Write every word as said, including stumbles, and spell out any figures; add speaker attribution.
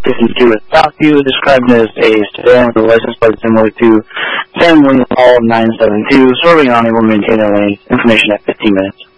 Speaker 1: fifty-two with Stockview, described as a sedan with a license plate similar to San William Hall nine seven two, swerving and unable to maintain their lane. Information at fifteen minutes.